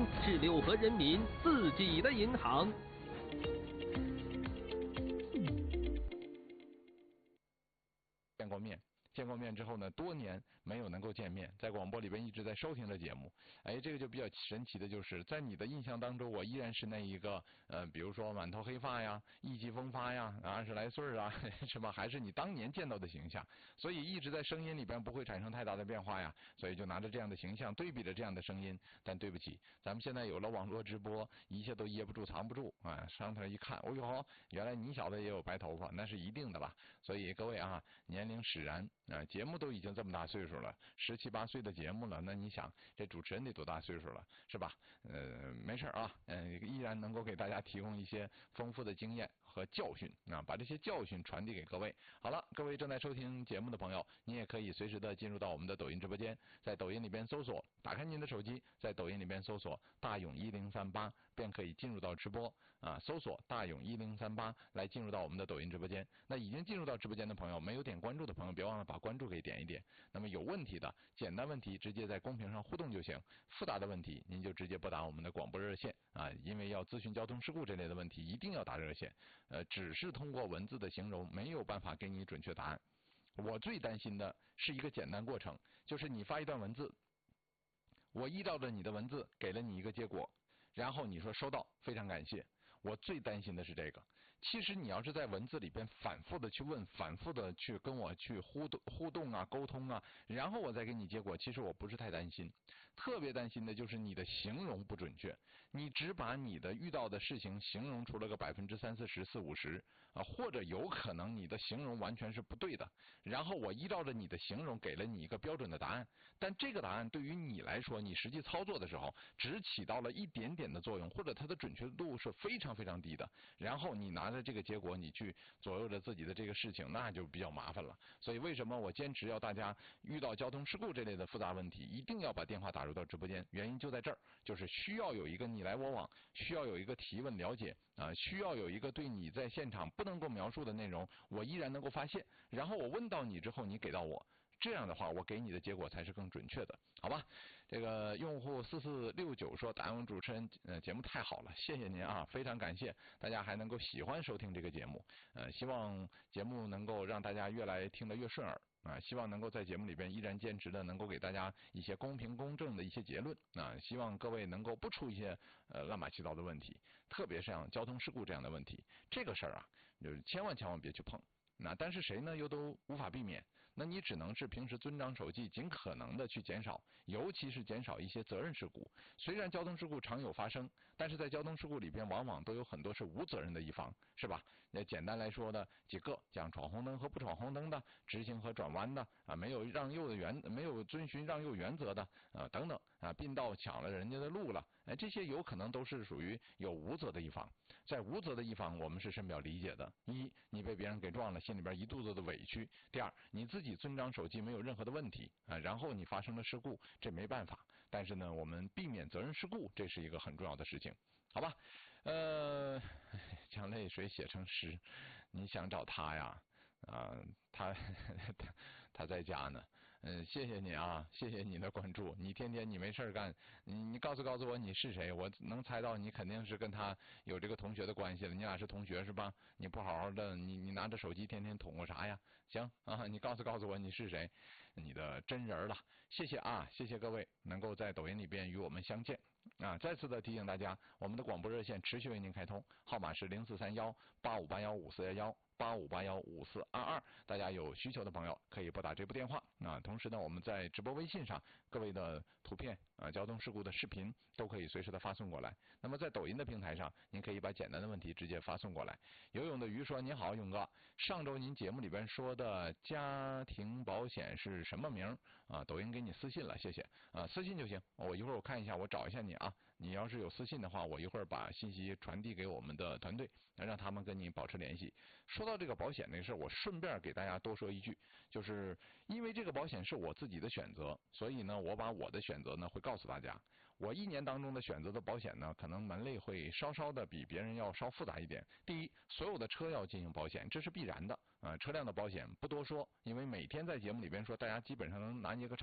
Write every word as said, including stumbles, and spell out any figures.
是柳河人民自己的银行。 见过面。见过面之后呢，多年没有能够见面，在广播里边一直在收听着节目。哎，这个就比较神奇的就是，在你的印象当中，我依然是那一个呃，比如说满头黑发呀、意气风发呀、二十来岁啊，是吧？还是你当年见到的形象，所以一直在声音里边不会产生太大的变化呀。所以就拿着这样的形象对比着这样的声音，但对不起，咱们现在有了网络直播，一切都掖不住、藏不住啊！上头一看，哦呦，原来你小子也有白头发，那是一定的吧？所以各位啊，年龄使然。啊，节目都已经这么大岁数了，十七八岁的节目了，那你想这主持人得多大岁数了，是吧？呃，没事啊，嗯、呃，依然能够给大家提供一些丰富的经验和教训啊，把这些教训传递给各位。好了，各位正在收听节目的朋友，你也可以随时的进入到我们的抖音直播间，在抖音里边搜索，打开您的手机，在抖音里边搜索大勇一零三八，便可以进入到直播啊，搜索大勇一零三八来进入到我们的抖音直播间。那已经进入到直播间的朋友，没有点关注的朋友，别忘了把关注给点一点。那么有问题的简单问题直接在公屏上互动就行，复杂的问题您就直接拨打我们的广播热线啊，因为要咨询交通事故这类的问题一定要打热线，呃，只是通过文字的形容没有办法给你准确答案。我最担心的是一个简单过程，就是你发一段文字，我依照着你的文字给了你一个结果，然后你说收到，非常感谢。我最担心的是这个。其实你要是在文字里边反复的去问，反复的去跟我去互动互动啊、沟通啊，然后我再给你结果，其实我不是太担心。特别担心的就是你的形容不准确，你只把你的遇到的事情形容出了个百分之三四十、四五十啊，或者有可能你的形容完全是不对的。然后我依照着你的形容给了你一个标准的答案，但这个答案对于你来说，你实际操作的时候只起到了一点点的作用，或者它的准确度是非常非常低的，然后你拿着这个结果你去左右着自己的这个事情，那就比较麻烦了。所以为什么我坚持要大家遇到交通事故这类的复杂问题一定要把电话打入到直播间，原因就在这儿，就是需要有一个你来我往，需要有一个提问了解啊，需要有一个对你在现场不能够描述的内容我依然能够发现，然后我问到你之后你给到我，这样的话我给你的结果才是更准确的，好吧？这个用户四四六九说，打勇主持人呃节目太好了，谢谢您啊，非常感谢大家还能够喜欢收听这个节目，呃希望节目能够让大家越来听得越顺耳啊，希望能够在节目里边依然坚持的能够给大家一些公平公正的一些结论啊，希望各位能够不出一些呃乱八七糟的问题，特别是像交通事故这样的问题，这个事儿啊就是千万千万别去碰。那但是谁呢又都无法避免，那你只能是平时遵章守纪，尽可能的去减少，尤其是减少一些责任事故。虽然交通事故常有发生，但是在交通事故里边往往都有很多是无责任的一方，是吧？那简单来说的几个，像闯红灯和不闯红灯的，直行和转弯的啊，没有让右的原没有遵循让右原则的啊等等啊，并道抢了人家的路了，哎，这些有可能都是属于有无责的一方。在无责的一方，我们是深表理解的。一，你被别人给撞了，心里边一肚子的委屈；第二，你自己遵章守纪没有任何的问题啊，然后你发生了事故，这没办法。但是呢，我们避免责任事故，这是一个很重要的事情，好吧？呃，将泪水写成诗，你想找他呀？啊，他他他在家呢，嗯，谢谢你啊，谢谢你的关注。你天天你没事干，你你告诉告诉我你是谁，我能猜到你肯定是跟他有这个同学的关系了。你俩是同学是吧？你不好好的，你你拿着手机天天捅过啥呀？行啊，你告诉告诉我你是谁，你的真人了。谢谢啊，谢谢各位能够在抖音里边与我们相见啊！再次的提醒大家，我们的广播热线持续为您开通，号码是零四三幺八五八幺五四幺幺。八五八幺五四二二，大家有需求的朋友可以拨打这部电话啊。同时呢，我们在直播微信上，各位的图片啊、交通事故的视频都可以随时的发送过来。那么在抖音的平台上，您可以把简单的问题直接发送过来。游泳的鱼说：“您好，勇哥，上周您节目里边说的家庭保险是什么名啊？抖音给你私信了，谢谢啊，私信就行。我一会儿我看一下，我找一下你啊。你要是有私信的话，我一会儿把信息传递给我们的团队，让他们跟你保持联系。说到这个保险这个事，我顺便给大家多说一句，就是因为这个保险是我自己的选择，所以呢，我把我的选择呢会告诉大家。我一年当中的选择的保险呢，可能门类会稍稍的比别人要稍复杂一点。第一，所有的车要进行保险，这是必然的啊、呃。车辆的保险不多说，因为每天在节目里边说，大家基本上能拿捏个